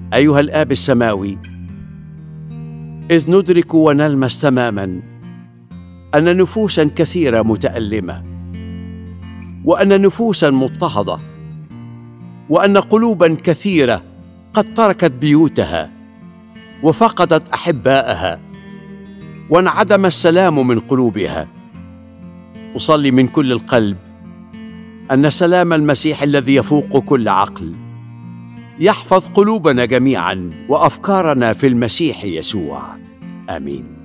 أيها الآب السماوي، إذ ندرك ونلمس تماما أن نفوسا كثيرة متألمة، وأن نفوسا مضطهدة، وأن قلوبا كثيرة قد تركت بيوتها وفقدت أحباءها وانعدم السلام من قلوبها، أصلي من كل القلب أن سلام المسيح الذي يفوق كل عقل يحفظ قلوبنا جميعا وأفكارنا في المسيح يسوع. آمين.